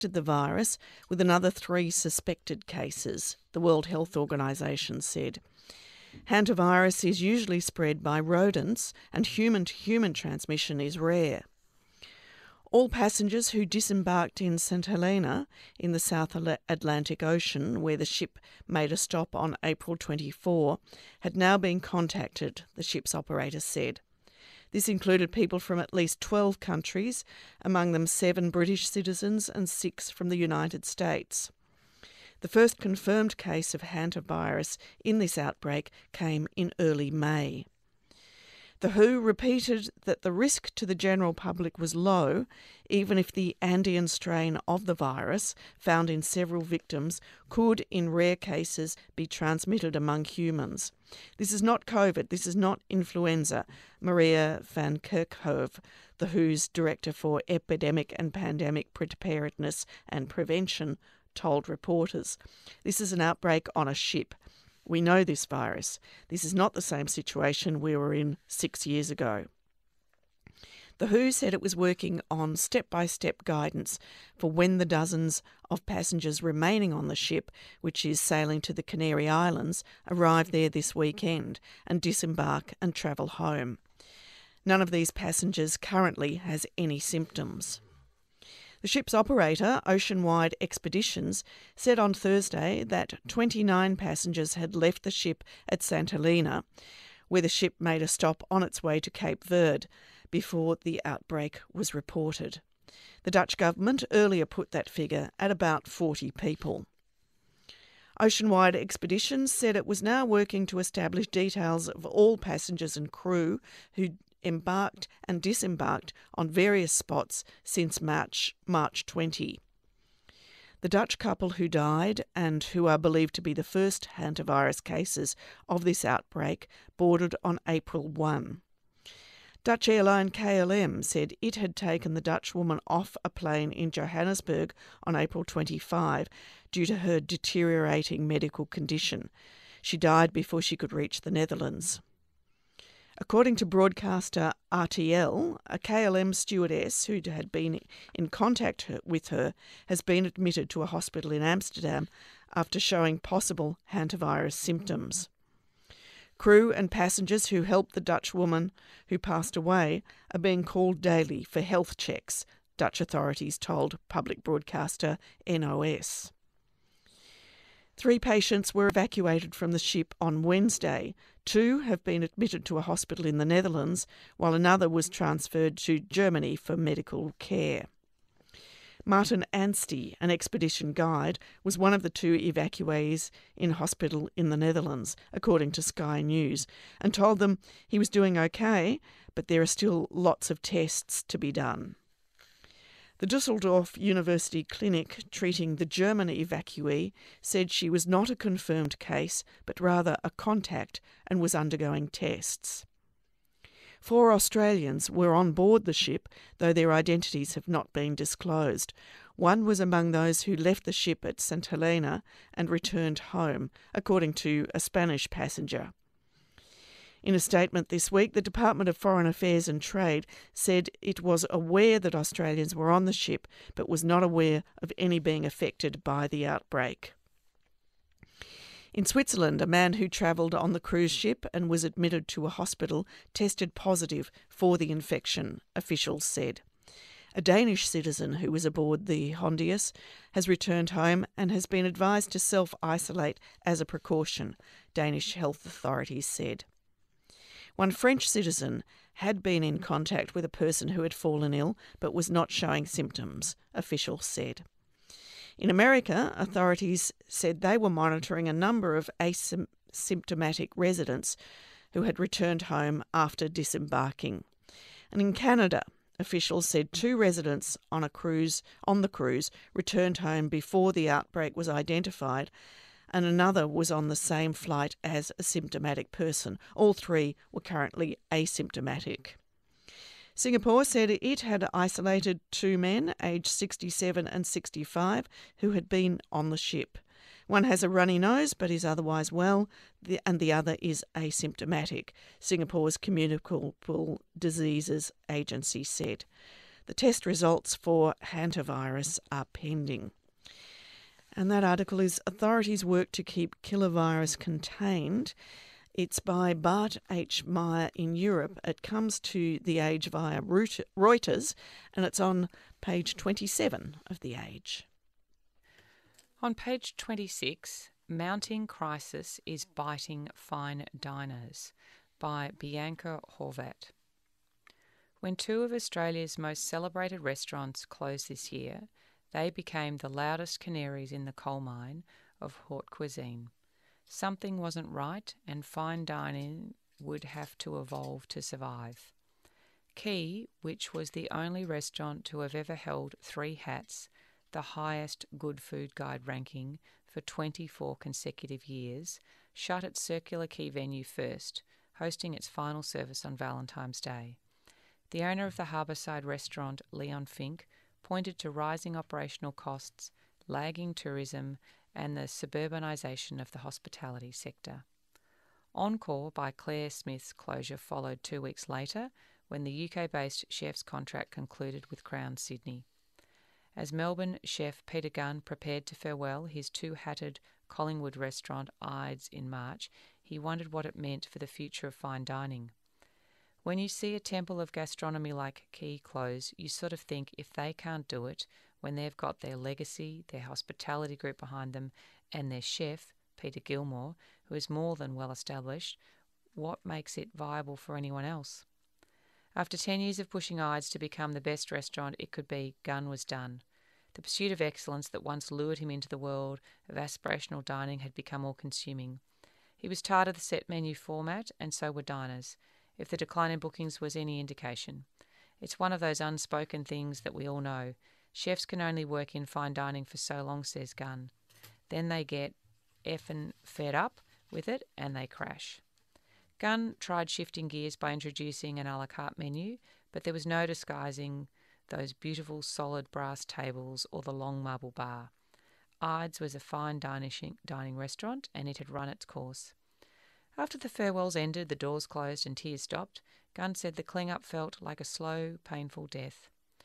contracted the virus, with another 3 suspected cases, the World Health Organization said. Hantavirus is usually spread by rodents, and human-to-human transmission is rare. All passengers who disembarked in St Helena in the South Atlantic Ocean, where the ship made a stop on April 24, had now been contacted, the ship's operator said. This included people from at least 12 countries, among them 7 British citizens and 6 from the United States. The first confirmed case of hantavirus in this outbreak came in early May. The WHO repeated that the risk to the general public was low, even if the Andean strain of the virus, found in several victims, could, in rare cases, be transmitted among humans. This is not COVID, this is not influenza, Maria van Kerkhove, the WHO's Director for Epidemic and Pandemic Preparedness and Prevention, told reporters. This is an outbreak on a ship. We know this virus. This is not the same situation we were in 6 years ago. The WHO said it was working on step-by-step guidance for when the dozens of passengers remaining on the ship, which is sailing to the Canary Islands, arrive there this weekend and disembark and travel home. None of these passengers currently has any symptoms. The ship's operator, Oceanwide Expeditions, said on Thursday that 29 passengers had left the ship at St Helena, where the ship made a stop on its way to Cape Verde before the outbreak was reported. The Dutch government earlier put that figure at about 40 people. Oceanwide Expeditions said it was now working to establish details of all passengers and crew who embarked and disembarked on various spots since March 20. The Dutch couple who died, and who are believed to be the first hantavirus cases of this outbreak, boarded on April 1. Dutch airline KLM said it had taken the Dutch woman off a plane in Johannesburg on April 25 due to her deteriorating medical condition. She died before she could reach the Netherlands. According to broadcaster RTL, a KLM stewardess who had been in contact with her has been admitted to a hospital in Amsterdam after showing possible hantavirus symptoms. Crew and passengers who helped the Dutch woman who passed away are being called daily for health checks, Dutch authorities told public broadcaster NOS. 3 patients were evacuated from the ship on Wednesday. 2 have been admitted to a hospital in the Netherlands, while another was transferred to Germany for medical care. Martin Anstey, an expedition guide, was one of the 2 evacuees in hospital in the Netherlands, according to Sky News, and told them he was doing okay, but there are still lots of tests to be done. The Düsseldorf University Clinic treating the German evacuee said she was not a confirmed case, but rather a contact, and was undergoing tests. 4 Australians were on board the ship, though their identities have not been disclosed. One was among those who left the ship at St Helena and returned home, according to a Spanish passenger. In a statement this week, the Department of Foreign Affairs and Trade said it was aware that Australians were on the ship, but was not aware of any being affected by the outbreak. In Switzerland, a man who travelled on the cruise ship and was admitted to a hospital tested positive for the infection, officials said. A Danish citizen who was aboard the Hondius has returned home and has been advised to self-isolate as a precaution, Danish health authorities said. One French citizen had been in contact with a person who had fallen ill but was not showing symptoms, officials said. In America, authorities said they were monitoring a number of asymptomatic residents who had returned home after disembarking. And in Canada, officials said 2 residents on the cruise returned home before the outbreak was identified, and another was on the same flight as a symptomatic person. All 3 were currently asymptomatic. Singapore said it had isolated 2 men, aged 67 and 65, who had been on the ship. One has a runny nose but is otherwise well, and the other is asymptomatic, Singapore's Communicable Diseases Agency said. The test results for hantavirus are pending. And that article is Authorities Work to Keep Killer Virus Contained. It's by Bart H. Meyer in Europe. It comes to The Age via Reuters, and it's on page 27 of The Age. On page 26, Mounting Crisis is Biting Fine Diners by Bianca Horvat. When two of Australia's most celebrated restaurants closed this year, they became the loudest canaries in the coal mine of haute cuisine. Something wasn't right, and fine dining would have to evolve to survive. Quay, which was the only restaurant to have ever held 3 hats, the highest Good Food Guide ranking for 24 consecutive years, shut its Circular Quay venue first, hosting its final service on Valentine's Day. The owner of the harbourside restaurant, Leon Fink, pointed to rising operational costs, lagging tourism, and the suburbanisation of the hospitality sector. Encore by Claire Smith's closure followed 2 weeks later, when the UK-based chef's contract concluded with Crown Sydney. As Melbourne chef Peter Gunn prepared to farewell his 2-hatted Collingwood restaurant Ides in March, he wondered what it meant for the future of fine dining. When you see a temple of gastronomy like Quay close, you sort of think if they can't do it, when they've got their legacy, their hospitality group behind them, and their chef, Peter Gilmore, who is more than well established, what makes it viable for anyone else? After 10 years of pushing Ides to become the best restaurant it could be, Gunn was done. The pursuit of excellence that once lured him into the world of aspirational dining had become all-consuming. He was tired of the set menu format, and so were diners, if the decline in bookings was any indication. It's one of those unspoken things that we all know. Chefs can only work in fine dining for so long, says Gunn. Then they get effing fed up with it and they crash. Gunn tried shifting gears by introducing an a la carte menu, but there was no disguising those beautiful solid brass tables or the long marble bar. Ides was a fine dining restaurant, and it had run its course. After the farewells ended, the doors closed and tears stopped, Gunn said the clean-up felt like a slow, painful death.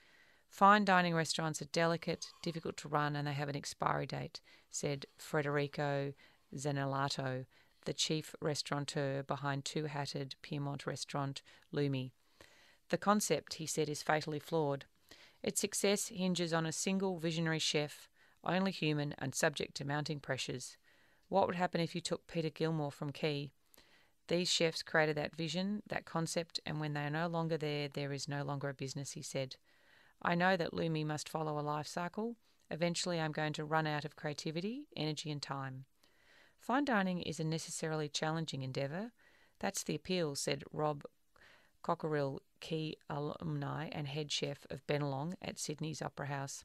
Fine dining restaurants are delicate, difficult to run, and they have an expiry date, said Federico Zenellato, the chief restaurateur behind 2-hatted Piedmont restaurant Lumi. The concept, he said, is fatally flawed. Its success hinges on a single visionary chef, only human and subject to mounting pressures. What would happen if you took Peter Gilmore from Quay? These chefs created that vision, that concept, and when they are no longer there, there is no longer a business, he said. I know that Lumi must follow a life cycle. Eventually I'm going to run out of creativity, energy and time. Fine dining is a necessarily challenging endeavour. That's the appeal, said Rob Cockerill, Quay alumni and head chef of Bennelong at Sydney's Opera House.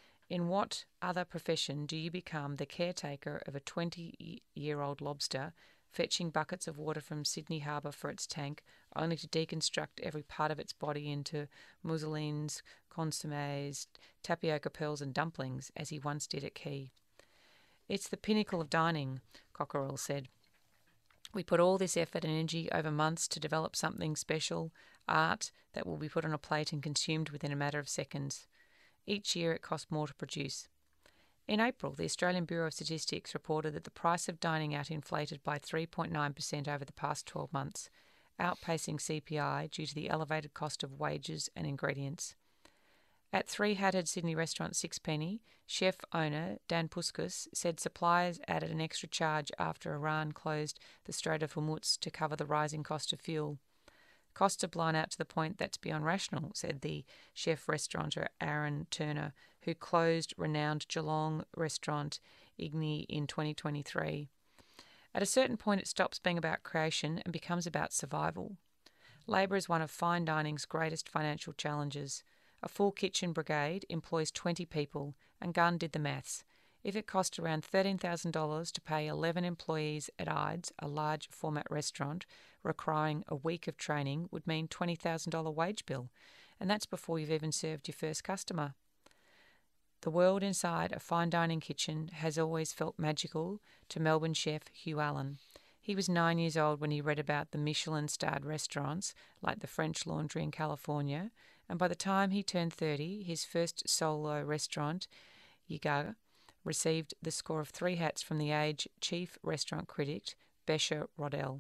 In what other profession do you become the caretaker of a 20-year-old lobster, fetching buckets of water from Sydney Harbour for its tank, only to deconstruct every part of its body into mousselines, consommes, tapioca pearls and dumplings, as he once did at Quay? It's the pinnacle of dining, Cockerill said. We put all this effort and energy over months to develop something special, art, that will be put on a plate and consumed within a matter of seconds. Each year it costs more to produce. In April, the Australian Bureau of Statistics reported that the price of dining out inflated by 3.9% over the past 12 months, outpacing CPI due to the elevated cost of wages and ingredients. At 3-hatted Sydney restaurant Sixpenny, chef owner Dan Puskas said suppliers added an extra charge after Iran closed the Strait of Hormuz to cover the rising cost of fuel. Costs are blown out to the point that's beyond rational, said the chef-restaurateur Aaron Turner, who closed renowned Geelong restaurant Igni in 2023. At a certain point it stops being about creation and becomes about survival. Labour is one of fine dining's greatest financial challenges. A full kitchen brigade employs 20 people, and Gunn did the maths. If it cost around $13,000 to pay 11 employees at Ides, a large format restaurant, requiring a week of training would mean $20,000 wage bill, and that's before you've even served your first customer. The world inside a fine dining kitchen has always felt magical to Melbourne chef Hugh Allen. He was 9 years old when he read about the Michelin-starred restaurants like the French Laundry in California and by the time he turned 30, his first solo restaurant, Yiga, received the score of 3 hats from the Age chief restaurant critic, Besha Rodell.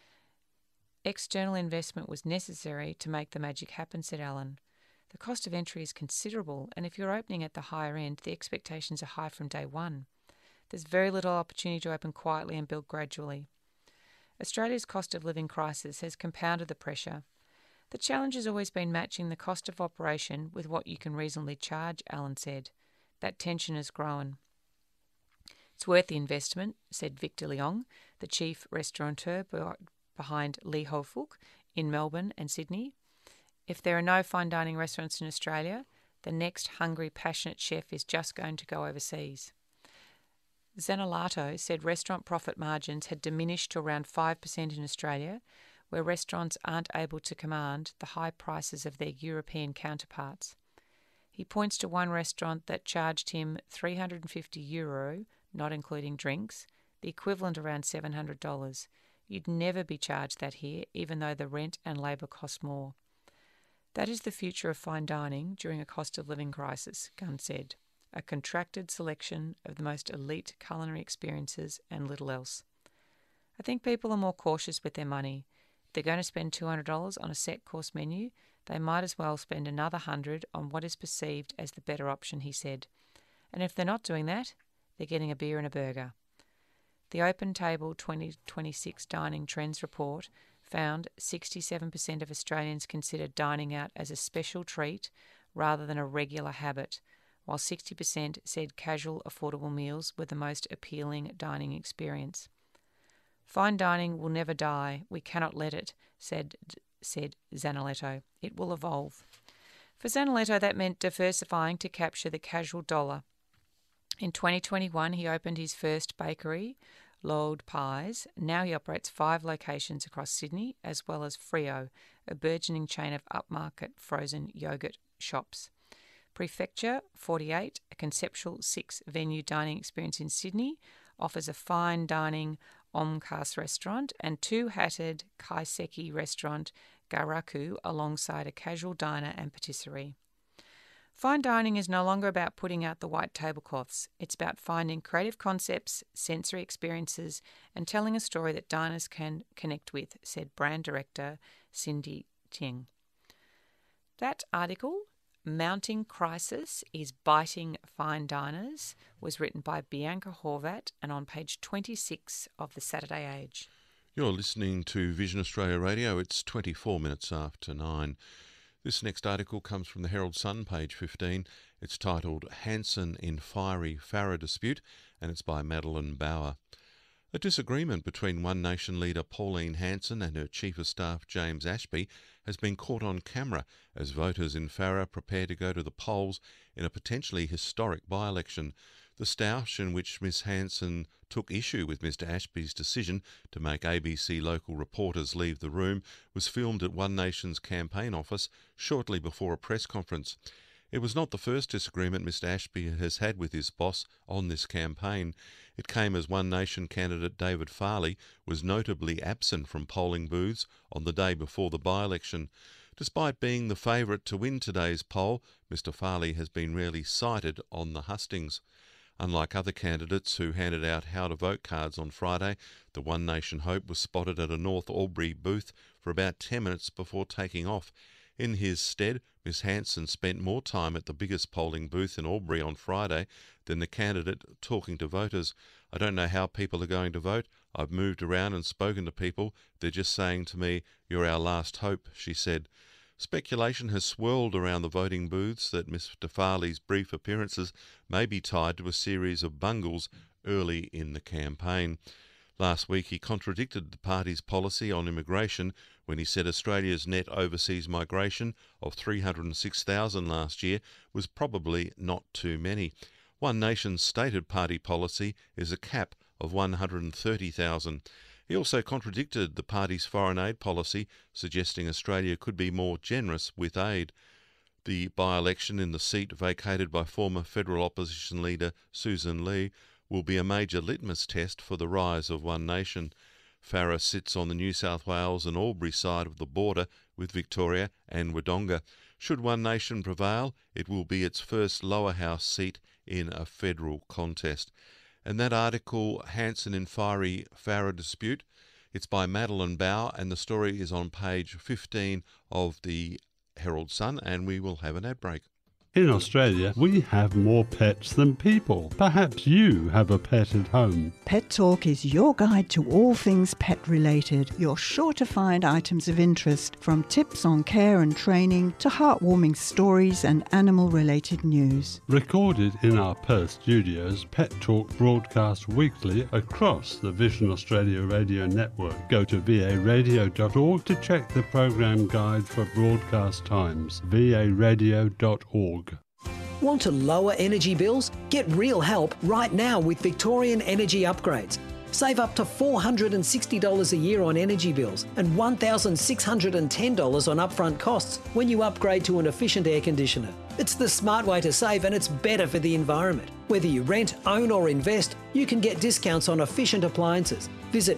External investment was necessary to make the magic happen, said Allen. The cost of entry is considerable, and if you're opening at the higher end, the expectations are high from day one. There's very little opportunity to open quietly and build gradually. Australia's cost of living crisis has compounded the pressure. The challenge has always been matching the cost of operation with what you can reasonably charge, Allen said. That tension has grown. It's worth the investment, said Victor Leong, the chief restaurateur behind Lee Ho Fook in Melbourne and Sydney. If there are no fine dining restaurants in Australia, the next hungry, passionate chef is just going to go overseas. Zanolato said restaurant profit margins had diminished to around 5% in Australia, where restaurants aren't able to command the high prices of their European counterparts. He points to one restaurant that charged him €350, not including drinks, the equivalent around $700. You'd never be charged that here, even though the rent and labour cost more. That is the future of fine dining during a cost of living crisis, Gunn said. A contracted selection of the most elite culinary experiences and little else. I think people are more cautious with their money. If they're going to spend $200 on a set course menu, they might as well spend another $100 on what is perceived as the better option, he said. And if they're not doing that, they're getting a beer and a burger. The Open Table 2026 Dining Trends report found 67% of Australians considered dining out as a special treat rather than a regular habit, while 60% said casual, affordable meals were the most appealing dining experience. Fine dining will never die. We cannot let it, said Zanoletto. It will evolve. For Zanoletto, that meant diversifying to capture the casual dollar. In 2021, he opened his first bakery, Lode Pies. Now he operates 5 locations across Sydney, as well as Frio, a burgeoning chain of upmarket frozen yogurt shops. Prefecture 48, a conceptual 6-venue dining experience in Sydney, offers a fine dining Omkas restaurant and 2-hatted kaiseki restaurant Garaku alongside a casual diner and patisserie. Fine dining is no longer about putting out the white tablecloths. It's about finding creative concepts, sensory experiences, and telling a story that diners can connect with, said brand director Cindy Ting. That article, Mounting Crisis is Biting Fine Diners, was written by Bianca Horvat and on page 26 of the Saturday Age. You're listening to Vision Australia Radio. It's 24 minutes after 9. This next article comes from the Herald Sun, page 15. It's titled Hanson in Fiery Farrer Dispute, and it's by Madeline Bauer. A disagreement between One Nation leader Pauline Hanson and her Chief of Staff James Ashby has been caught on camera as voters in Farrer prepare to go to the polls in a potentially historic by-election. The stoush in which Miss Hanson took issue with Mr Ashby's decision to make ABC local reporters leave the room was filmed at One Nation's campaign office shortly before a press conference. It was not the first disagreement Mr Ashby has had with his boss on this campaign. It came as One Nation candidate David Farley was notably absent from polling booths on the day before the by-election. Despite being the favourite to win today's poll, Mr Farley has been rarely cited on the hustings. Unlike other candidates who handed out how-to-vote cards on Friday, the One Nation hope was spotted at a North Albury booth for about 10 minutes before taking off. In his stead, Miss Hanson spent more time at the biggest polling booth in Albury on Friday than the candidate talking to voters. I don't know how people are going to vote. I've moved around and spoken to people. They're just saying to me, "You're our last hope," she said. Speculation has swirled around the voting booths that Mr Farley's brief appearances may be tied to a series of bungles early in the campaign. Last week he contradicted the party's policy on immigration when he said Australia's net overseas migration of 306,000 last year was probably not too many. One Nation's stated party policy is a cap of 130,000. He also contradicted the party's foreign aid policy, suggesting Australia could be more generous with aid. The by-election in the seat vacated by former federal opposition leader Susan Lee will be a major litmus test for the rise of One Nation. Farrer sits on the New South Wales and Albury side of the border with Victoria and Wodonga. Should One Nation prevail, it will be its first lower house seat in a federal contest. And that article, Hanson in Fiery Farrer Dispute, it's by Madeline Bow, and the story is on page 15 of the Herald Sun, and we will have an ad break. In Australia, we have more pets than people. Perhaps you have a pet at home. Pet Talk is your guide to all things pet related. You're sure to find items of interest, from tips on care and training to heartwarming stories and animal related news. Recorded in our Perth studios, Pet Talk broadcasts weekly across the Vision Australia radio network. Go to varadio.org to check the program guide for broadcast times. varadio.org. Want to lower energy bills? Get real help right now with Victorian Energy Upgrades. Save up to $460 a year on energy bills and $1,610 on upfront costs when you upgrade to an efficient air conditioner. It's the smart way to save, and it's better for the environment. Whether you rent, own or invest, you can get discounts on efficient appliances. Visit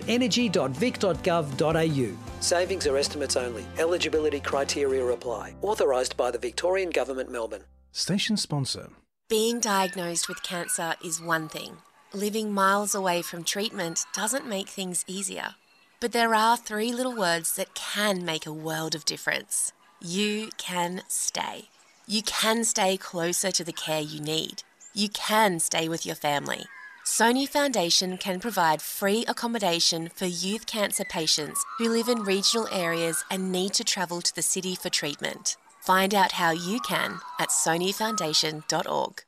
energy.vic.gov.au. Savings are estimates only. Eligibility criteria apply. Authorised by the Victorian Government, Melbourne. Station sponsor. Being diagnosed with cancer is one thing. Living miles away from treatment doesn't make things easier. But there are 3 little words that can make a world of difference. You can stay. You can stay closer to the care you need. You can stay with your family. Sony Foundation can provide free accommodation for youth cancer patients who live in regional areas and need to travel to the city for treatment. Find out how you can at sonyfoundation.org.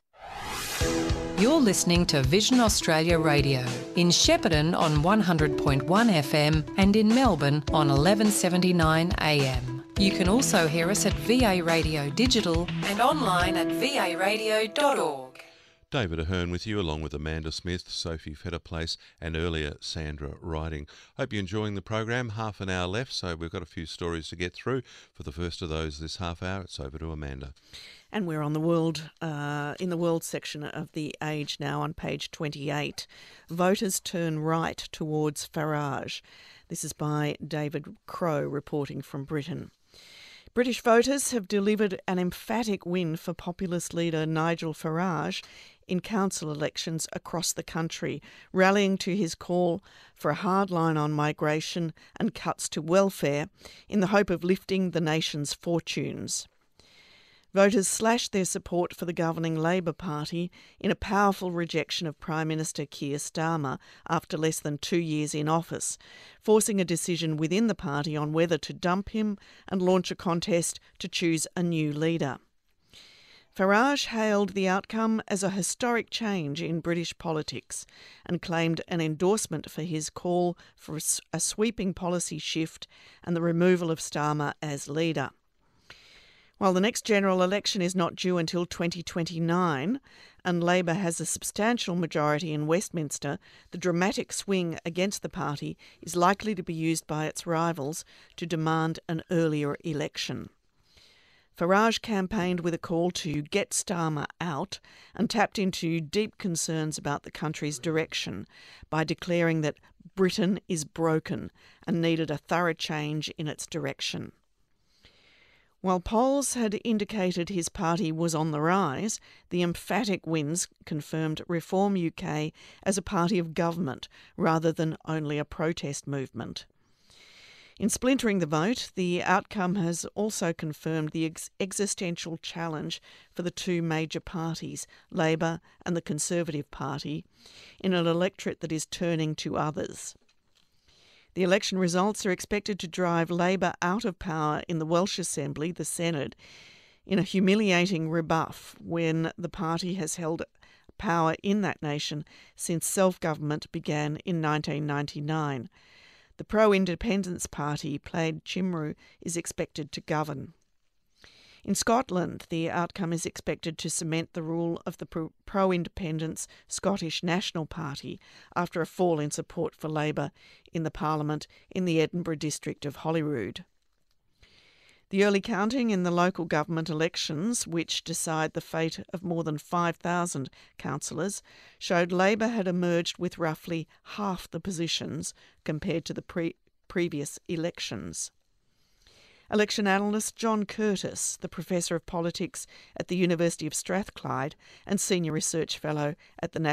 You're listening to Vision Australia Radio in Shepparton on 100.1 FM and in Melbourne on 1179 AM. You can also hear us at VA Radio Digital and online at varadio.org. David Ahern with you, along with Amanda Smith, Sophie Fetterplace, and earlier Sandra Riding. Hope you're enjoying the program. Half an hour left, so we've got a few stories to get through. For the first of those this half hour, it's over to Amanda. And we're on the world, in the world section of The Age now on page 28. Voters turn right towards Farage. This is by David Crow reporting from Britain. British voters have delivered an emphatic win for populist leader Nigel Farage in council elections across the country, rallying to his call for a hard line on migration and cuts to welfare in the hope of lifting the nation's fortunes. Voters slashed their support for the governing Labor Party in a powerful rejection of Prime Minister Keir Starmer after less than 2 years in office, forcing a decision within the party on whether to dump him and launch a contest to choose a new leader. Farage hailed the outcome as a historic change in British politics and claimed an endorsement for his call for a sweeping policy shift and the removal of Starmer as leader. While the next general election is not due until 2029 and Labor has a substantial majority in Westminster, the dramatic swing against the party is likely to be used by its rivals to demand an earlier election. Farage campaigned with a call to get Starmer out and tapped into deep concerns about the country's direction by declaring that Britain is broken and needed a thorough change in its direction. While polls had indicated his party was on the rise, the emphatic wins confirmed Reform UK as a party of government rather than only a protest movement. In splintering the vote, the outcome has also confirmed the existential challenge for the 2 major parties, Labor and the Conservative Party, in an electorate that is turning to others. The election results are expected to drive Labor out of power in the Welsh Assembly, the Senate, in a humiliating rebuff when the party has held power in that nation since self-government began in 1999. The pro-independence party, Plaid Cymru, is expected to govern. In Scotland, the outcome is expected to cement the rule of the pro-independence Scottish National Party after a fall in support for Labour in the Parliament in the Edinburgh district of Holyrood. The early counting in the local government elections, which decide the fate of more than 5,000 councillors, showed Labor had emerged with roughly half the positions compared to the previous elections. Election analyst John Curtis, the Professor of Politics at the University of Strathclyde and Senior Research Fellow at the